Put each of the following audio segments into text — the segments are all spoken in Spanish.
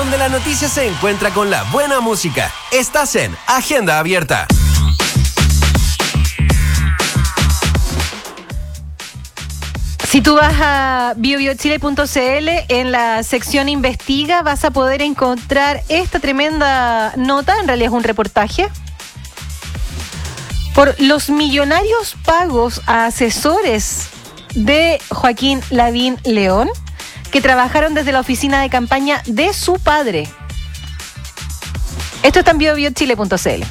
donde la noticia se encuentra con la buena música. Estás en Agenda Abierta. Si tú vas a biobiochile.cl, en la sección Investiga vas a poder encontrar esta tremenda nota, en realidad es un reportaje, por los millonarios pagos a asesores de Joaquín Lavín León, que trabajaron desde la oficina de campaña de su padre. Esto está en biobiochile.cl.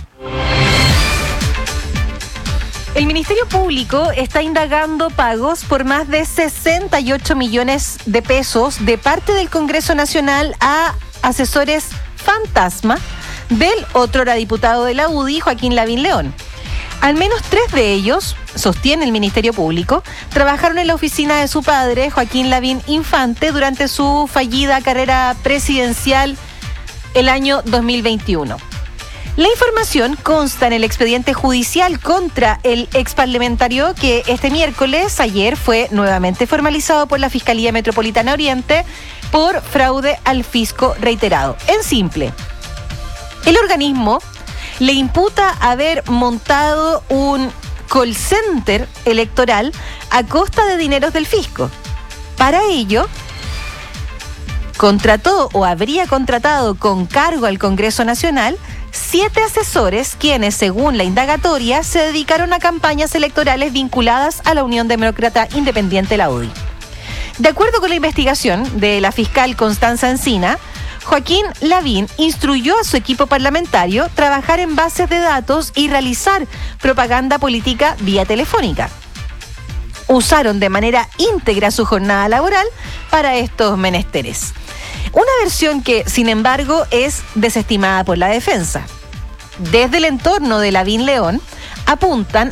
El Ministerio Público está indagando pagos por más de 68 millones de pesos de parte del Congreso Nacional a asesores fantasma del otrora diputado de la UDI, Joaquín Lavín León. Al menos 3 de ellos, sostiene el Ministerio Público, trabajaron en la oficina de su padre, Joaquín Lavín Infante, durante su fallida carrera presidencial el año 2021. La información consta en el expediente judicial contra el exparlamentario que este miércoles, ayer, fue nuevamente formalizado por la Fiscalía Metropolitana Oriente por fraude al fisco reiterado. En simple, el organismo le imputa haber montado un call center electoral a costa de dineros del fisco. Para ello, contrató o habría contratado con cargo al Congreso Nacional 7 asesores quienes, según la indagatoria, se dedicaron a campañas electorales vinculadas a la Unión Demócrata Independiente, la UDI. De acuerdo con la investigación de la fiscal Constanza Encina, Joaquín Lavín instruyó a su equipo parlamentario trabajar en bases de datos y realizar propaganda política vía telefónica. Usaron de manera íntegra su jornada laboral para estos menesteres. Una versión que, sin embargo, es desestimada por la defensa. Desde el entorno de Lavín León apuntan